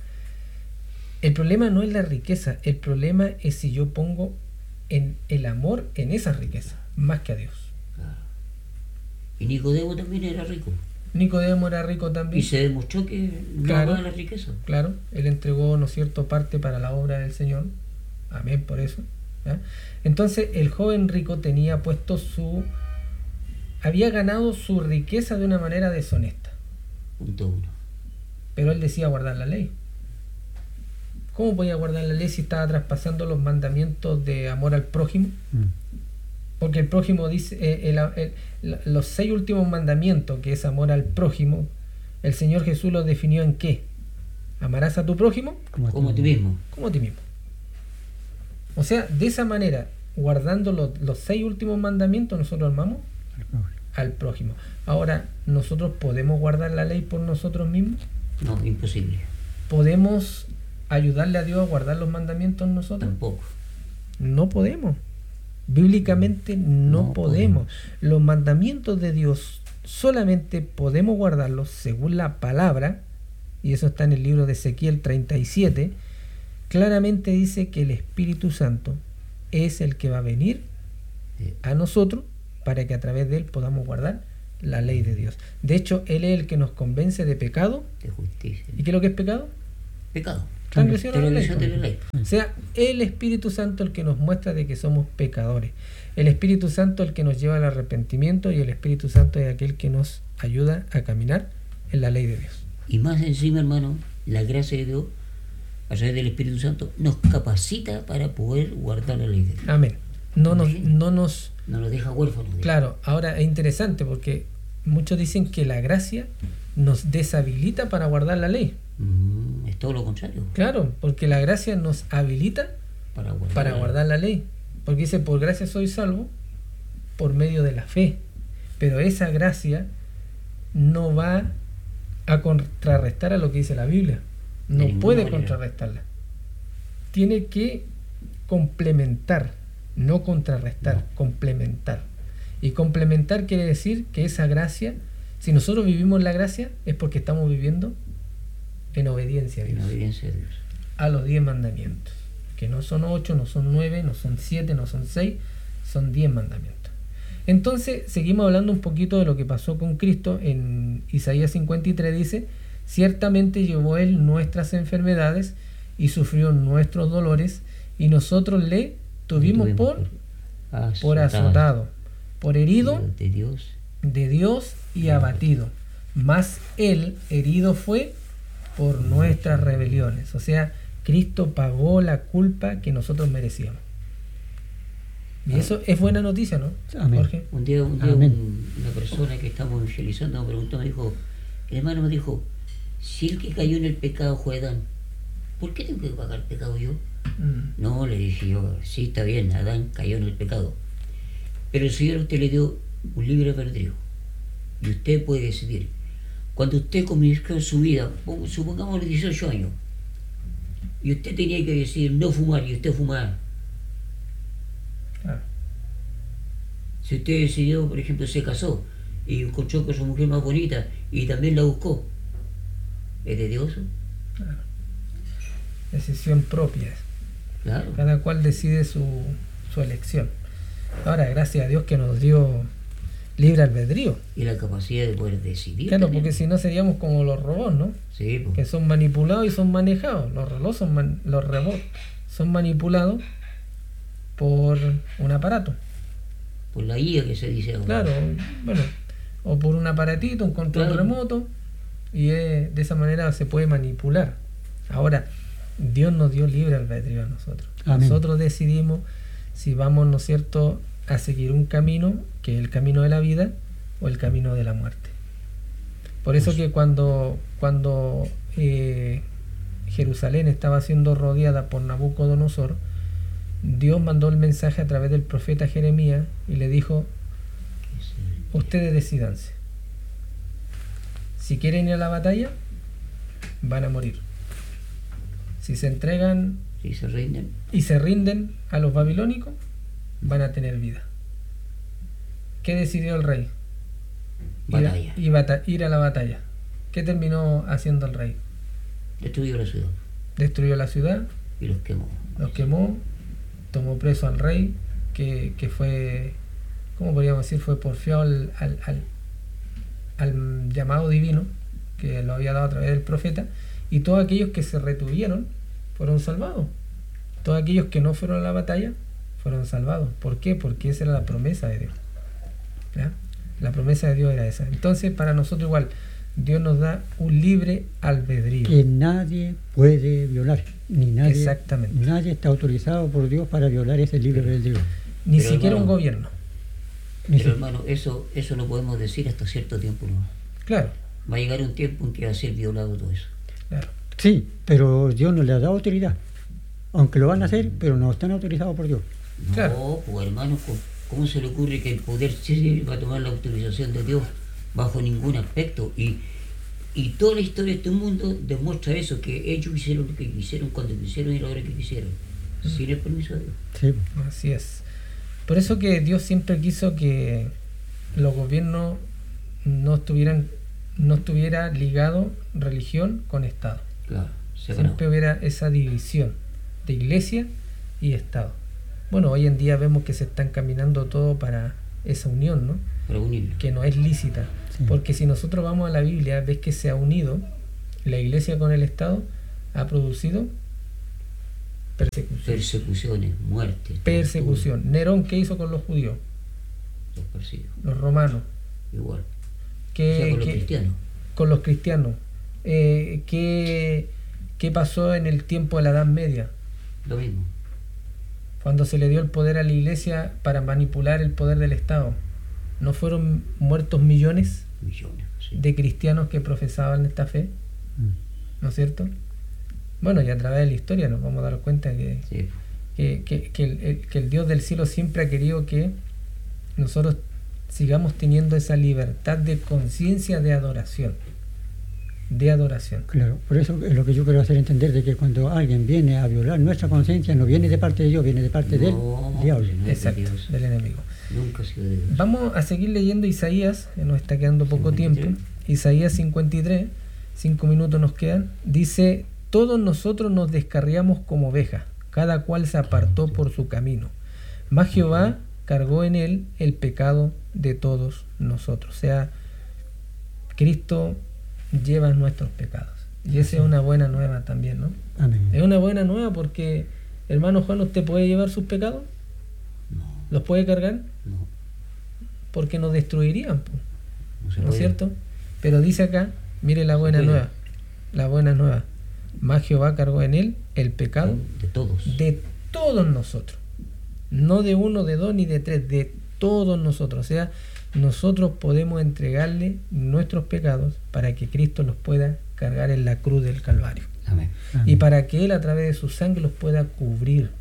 El problema no es la riqueza, el problema es si yo pongo en el amor en esa riqueza, más que a Dios. Claro. Y Nicodemo también era rico. Nicodemo era rico Y también. se demostró que no Claro. amaba la riqueza. Claro, él entregó, ¿no es cierto?, parte para la obra del Señor. Amén, por eso. ¿Ya? Entonces, el joven rico tenía puesto su... había ganado su riqueza de una manera deshonesta. Punto uno. Pero él decía guardar la ley. ¿Cómo podía guardar la ley si estaba traspasando los mandamientos de amor al prójimo? Mm. Porque el prójimo dice, eh, el- el- la- los seis últimos mandamientos, que es amor al prójimo, el Señor Jesús los definió en qué? Amarás a tu prójimo Como, Como a ti tú. mismo. como a ti mismo. O sea, de esa manera, guardando los, los seis últimos mandamientos, nosotros amamos Al prójimo. al prójimo. Ahora, ¿nosotros podemos guardar la ley por nosotros mismos? No, imposible. ¿Podemos ayudarle a Dios a guardar los mandamientos nosotros? Tampoco. No podemos. Bíblicamente no, No podemos. Los mandamientos de Dios solamente podemos guardarlos según la palabra, y eso está en el libro de Ezequiel treinta y siete, claramente dice que el Espíritu Santo es el que va a venir Eh, a nosotros para que a través de él podamos guardar la ley de Dios. De hecho, él es el que nos convence de pecado. De justicia. ¿Y qué es lo que es pecado? Pecado. Transgresión a la ley. Transgresión de la ley. O sea, el Espíritu Santo el que nos muestra de que somos pecadores. El Espíritu Santo el que nos lleva al arrepentimiento, y el Espíritu Santo es aquel que nos ayuda a caminar en la ley de Dios. Y más encima, hermano, la gracia de Dios, a través del Espíritu Santo, nos capacita para poder guardar la ley de Dios. Amén. No nos, no nos... No nos deja huérfanos. Claro, ahora es interesante porque muchos dicen que la gracia nos deshabilita para guardar la ley. Mm, es todo lo contrario. Claro, porque la gracia nos habilita Para guardar, para la, guardar la ley. Porque dice, por gracia soy salvo por medio de la fe. Pero esa gracia no va a contrarrestar a lo que dice la Biblia. No De puede ninguna manera. contrarrestarla. Tiene que complementar, no contrarrestar, No. complementar. Y complementar quiere decir que esa gracia, si nosotros vivimos la gracia, es porque estamos viviendo en obediencia a En Dios, obediencia a Dios. a los diez mandamientos, que no son ocho, no son nueve, no son siete, no son seis, son diez mandamientos. Entonces, seguimos hablando un poquito de lo que pasó con Cristo. En Isaías cincuenta y tres dice, ciertamente llevó él nuestras enfermedades y sufrió nuestros dolores, y nosotros le tuvimos por, por azotado, por herido de Dios. de Dios y abatido. Mas él herido fue por nuestras rebeliones. O sea, Cristo pagó la culpa que nosotros merecíamos. Y eso es buena noticia, ¿no, Amén. Jorge? Un día, un día Amén. un- una persona que estamos evangelizando me preguntó, me dijo, el hermano me dijo, si el que cayó en el pecado fue Adán, ¿por qué tengo que pagar el pecado yo? Mm. No, le dije yo, sí, está bien, Adán cayó en el pecado. Pero el Señor a usted le dio un libre albedrío. Y usted puede decidir. Cuando usted comenzó su vida, pon- supongamos los dieciocho años, y usted tenía que decidir no fumar, y usted fumaba. Claro. Si usted decidió, por ejemplo, se casó y encontró con su mujer más bonita y también la buscó, ¿es de Dios? Decisión propia. Claro. Cada cual decide su, su elección. Ahora, gracias a Dios que nos dio libre albedrío. Y la capacidad de poder decidir. Claro, también. porque si no seríamos como los robots, ¿no? Sí, pues. Que son manipulados y son manejados. Los robots son, man- los robots son manipulados por un aparato. Por la I A que se dice ahora. Claro, bueno, o por un aparatito, un control Claro. remoto, y eh, de esa manera se puede manipular. Ahora, Dios nos dio libre albedrío a nosotros. Amén. Nosotros decidimos si vamos, ¿no es cierto?, a seguir un camino, que es el camino de la vida, o el camino de la muerte. Por eso que cuando, cuando eh, Jerusalén estaba siendo rodeada por Nabucodonosor, Dios mandó el mensaje a través del profeta Jeremías y le dijo, ustedes decídanse. Si quieren ir a la batalla, van a morir. Si se entregan Si se rinden, y se rinden a los babilónicos, van a tener vida. ¿Qué decidió el rey? Ir a- batalla. y bata- ir a la batalla. ¿Qué terminó haciendo el rey? Destruyó la ciudad Destruyó la ciudad, y los quemó. los quemó, tomó preso al rey, que, que fue, ¿cómo podríamos decir? Fue porfiado al, al, al, al llamado divino, que lo había dado a través del profeta, y todos aquellos que se retuvieron fueron salvados. Todos aquellos que no fueron a la batalla fueron salvados. ¿Por qué? Porque esa era la promesa de Dios. ¿Ya? La promesa de Dios era esa. Entonces, para nosotros igual, Dios nos da un libre albedrío. Que nadie puede violar, ni nadie, Exactamente. nadie está autorizado por Dios para violar ese libre albedrío. Ni Pero, siquiera un hermano, gobierno. Ni Pero si- hermano, eso, eso lo podemos decir hasta cierto tiempo, ¿no? Claro, Va a llegar un tiempo en que va a ser violado todo eso. claro. Sí, pero Dios no le ha dado autoridad. Aunque lo van a hacer, pero no están autorizados por Dios. No, Claro. pues hermano, ¿cómo- ¿cómo se le ocurre que el poder sí va a tomar la autorización de Dios bajo ningún aspecto? Y, y toda la historia de este mundo demuestra eso, que ellos hicieron lo que quisieron, cuando quisieron y la hora que quisieron, sin el permiso de Dios. Sí. Así es. Por eso que Dios siempre quiso que los gobiernos no estuvieran, no estuviera ligado religión con Estado. Claro, separado. Siempre hubiera esa división de iglesia y Estado. Bueno, hoy en día vemos que se están caminando todo para, esa unión, ¿no? Para unirlo. Que no es lícita. Sí. Porque si nosotros vamos a la Biblia, ves que se ha unido la iglesia con el Estado, ha producido persecución. Persecuciones, muerte. Persecución. Nerón, ¿qué hizo con los judíos? Los persigue. Los romanos. Igual. ¿Qué, O sea, con los qué- cristianos. con los cristianos? Eh, ¿qué, ¿Qué pasó en el tiempo de la Edad Media? Lo mismo. Cuando se le dio el poder a la iglesia para manipular el poder del Estado. ¿No fueron muertos millones Millones. Sí. de cristianos que profesaban esta fe? Mm. ¿No es cierto? Bueno, y a través de la historia nos vamos a dar cuenta que, Sí. que, que- que el, el- que el Dios del cielo siempre ha querido que nosotros sigamos teniendo esa libertad de conciencia de adoración. De adoración. Claro, por eso es lo que yo quiero hacer entender, de que cuando alguien viene a violar nuestra conciencia, no viene de parte de Dios, viene de parte No, del diablo. no. Exacto, Dios. del enemigo. Nunca ha sido de Dios. Vamos a seguir leyendo Isaías, que nos está quedando poco cincuenta y tiempo. tres. Isaías cincuenta y tres, cinco minutos nos quedan. Dice, todos nosotros nos descarriamos como ovejas, cada cual se apartó por su camino. Mas Jehová cargó en él el pecado de todos nosotros. O sea, Cristo lleva nuestros pecados. Y esa es una buena nueva también, ¿no? Amén. Es una buena nueva porque, hermano Juan, ¿usted puede llevar sus pecados? No, ¿Los puede cargar? no. Porque nos destruirían, po, No se ¿no es puede. cierto? Pero dice acá, mire la buena puede. nueva, la buena nueva. Más Jehová cargó en él el pecado De todos. de todos nosotros. No de uno, de dos, ni de tres, de todos nosotros. O sea, nosotros podemos entregarle nuestros pecados para que Cristo los pueda cargar en la cruz del Calvario. Amén. Amén. Y para que Él a través de su sangre los pueda cubrir.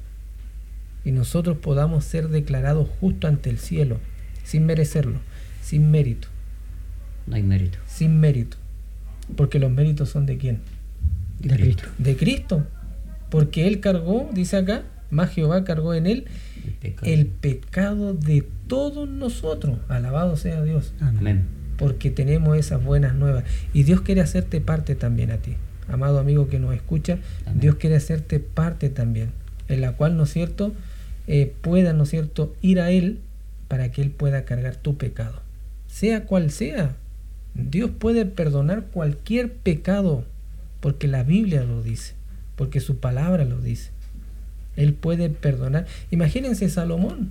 Y nosotros podamos ser declarados justos ante el cielo, sin merecerlo, sin mérito, No hay mérito. sin mérito. Porque los méritos son de quién? De Cristo. De Cristo. Porque Él cargó, dice acá, más Jehová cargó en Él El pecado. el pecado de todos nosotros. Alabado sea Dios. Amén. Amén. Porque tenemos esas buenas nuevas. Y Dios quiere hacerte parte también a ti. Amado amigo que nos escucha, Amén. Dios quiere hacerte parte también. En la cual, ¿no es cierto?, eh, pueda, ¿no es cierto?, ir a Él para que Él pueda cargar tu pecado. Sea cual sea. Dios puede perdonar cualquier pecado. Porque la Biblia lo dice. Porque su palabra lo dice. Él puede perdonar. Imagínense Salomón.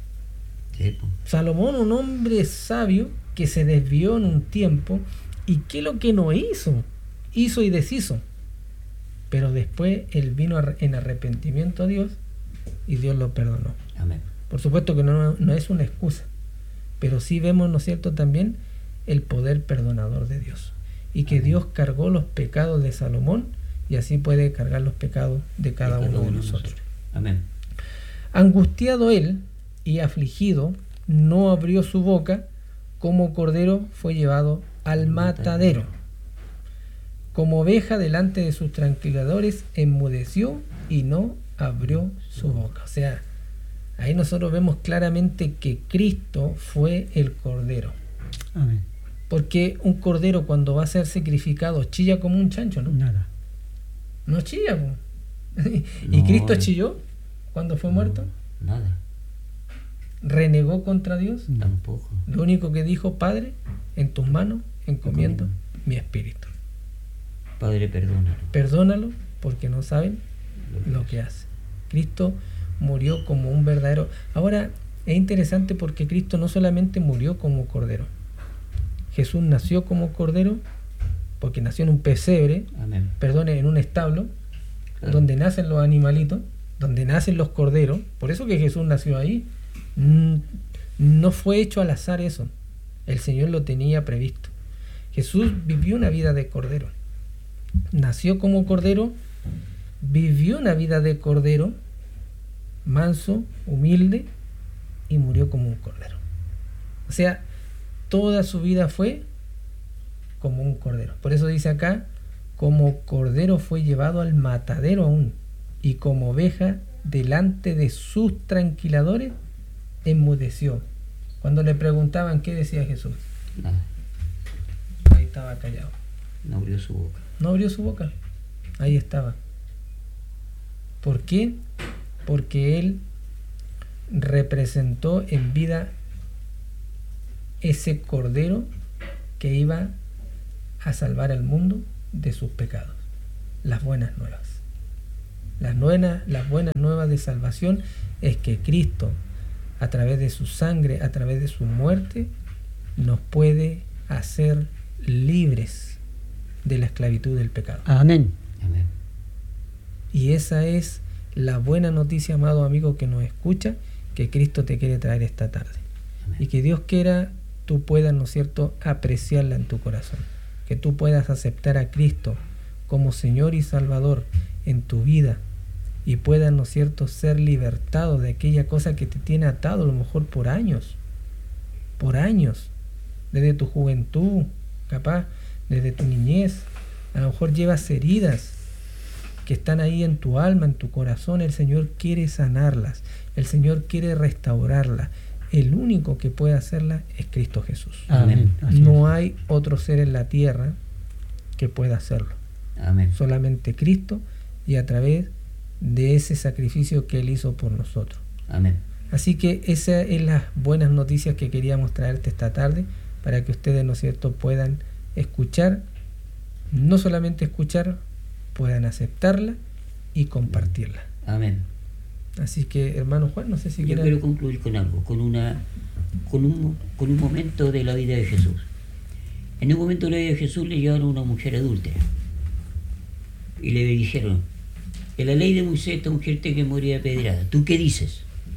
Sí, po. Salomón, un hombre sabio que se desvió en un tiempo, y qué lo que no hizo, hizo y deshizo, pero después él vino a- en arrepentimiento a Dios y Dios lo perdonó. Amén. Por supuesto que no, no es una excusa, pero sí vemos, ¿no es cierto?, también el poder perdonador de Dios, y que Amén. Dios cargó los pecados de Salomón y así puede cargar los pecados de cada uno de nosotros. Amén. Angustiado él y afligido, no abrió su boca, como cordero fue llevado al matadero. Como oveja delante de sus tranquiladores, enmudeció y no abrió su boca. O sea, ahí nosotros vemos claramente que Cristo fue el cordero. Amén. Porque un cordero, cuando va a ser sacrificado, chilla como un chancho, ¿no? Nada. No chilla, po. ¿Y No, Cristo eh. chilló cuando fue muerto? Nada. ¿Renegó contra Dios? No. Tampoco. Lo único que dijo, Padre, en tus manos encomiendo Encomiendo. mi espíritu. Padre, perdónalo. Perdónalo porque no saben lo que hace. Cristo murió como un verdadero... Ahora, es interesante porque Cristo no solamente murió como cordero. Jesús nació como cordero porque nació en un pesebre, Amén. perdone, en un establo, Claro. donde nacen los animalitos, donde nacen los corderos. Por eso que Jesús nació ahí. Mm, No fue hecho al azar eso. El Señor lo tenía previsto. Jesús vivió una vida de cordero. Nació como cordero, vivió una vida de cordero, manso, humilde, y murió como un cordero. O sea, toda su vida fue como un cordero. Por eso dice acá, como cordero fue llevado al matadero aún, y como oveja delante de sus tranquiladores, enmudeció. Cuando le preguntaban qué decía Jesús, Nada. ahí estaba callado. No abrió su boca. No abrió su boca. Ahí estaba. ¿Por qué? Porque él representó en vida ese cordero que iba a salvar al mundo de sus pecados. Las buenas nuevas. Las buenas, las buenas nuevas de salvación es que Cristo, a través de su sangre, a través de su muerte, nos puede hacer libres de la esclavitud del pecado. Amén. Amén. Y esa es la buena noticia, amado amigo que nos escucha, que Cristo te quiere traer esta tarde. Amén. Y que Dios quiera tú puedas, ¿no es cierto?, apreciarla en tu corazón. Que tú puedas aceptar a Cristo como Señor y Salvador en tu vida y puedas, ¿no es cierto?, ser libertado de aquella cosa que te tiene atado a lo mejor por años, por años, desde tu juventud, capaz, desde tu niñez. A lo mejor llevas heridas que están ahí en tu alma, en tu corazón. El Señor quiere sanarlas, el Señor quiere restaurarlas. El único que puede hacerla es Cristo Jesús. Amén. Así No es. hay otro ser en la tierra que pueda hacerlo. Amén. Solamente Cristo, y a través de ese sacrificio que Él hizo por nosotros. Amén. Así que esas son las buenas noticias que queríamos traerte esta tarde, para que ustedes, ¿no es cierto?, puedan escuchar, no solamente escuchar, puedan aceptarla y compartirla. Amén. Así que, hermano Juan, no sé si Yo quieran... quiero concluir con algo, con una, con un, con un momento de la vida de Jesús. En un momento de la vida de Jesús le llevaron a una mujer adúltera y le dijeron: en la ley de Moisés esta mujer tiene que morir apedreada. ¿Tú qué dices?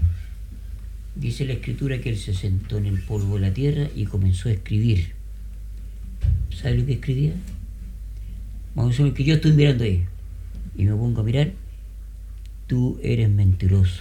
Dice la escritura que él se sentó en el polvo de la tierra y comenzó a escribir. ¿Sabe lo que escribía? Vamos a ver, que yo estoy mirando ahí y me pongo a mirar. Tú eres mentiroso,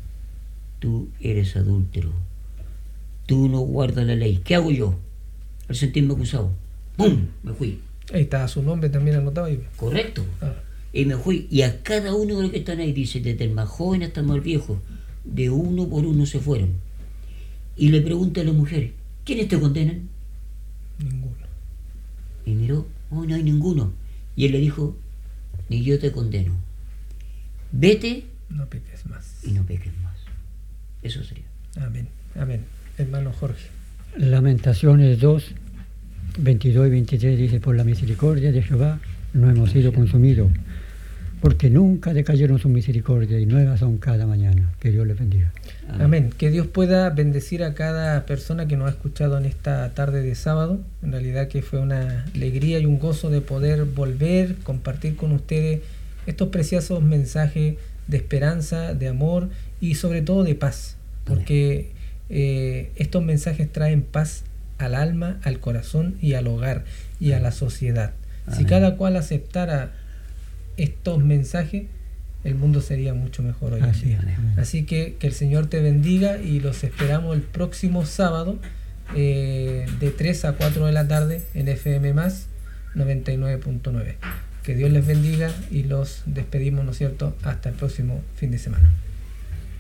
tú eres adúltero, tú no guardas la ley. ¿Qué hago yo al sentirme acusado? ¡Pum! Me fui. Ahí está su nombre también anotado ahí. Correcto. Ah, Y me fui. Y a cada uno de los que están ahí, dice, desde el más joven hasta el más viejo, de uno por uno se fueron. Y le pregunta a la mujer: ¿quiénes te condenan? ninguno. Y miró: oh, no hay ninguno. Y él le dijo: ni yo te condeno. Vete No peques más. y no peques más. Eso sería. Amén. Amén. Hermano Jorge. Lamentaciones dos, veintidós y veintitrés dice: por la misericordia de Jehová no hemos sido consumidos, porque nunca decayeron su misericordia y nuevas son cada mañana. Que Dios les bendiga. Amén. Que Dios pueda bendecir a cada persona que nos ha escuchado en esta tarde de sábado. En realidad que fue una alegría y un gozo de poder volver, compartir con ustedes estos preciosos mensajes de esperanza, de amor y sobre todo de paz. Porque eh, estos mensajes traen paz al alma, al corazón y al hogar y a la sociedad. Si Amén. cada cual aceptara estos mensajes, el mundo sería mucho mejor hoy en Así día. es. Amén. Así que que el Señor te bendiga y los esperamos el próximo sábado eh, de tres a cuatro de la tarde en F M más noventa y nueve punto nueve. Que Dios les bendiga y los despedimos, ¿no es cierto?, hasta el próximo fin de semana.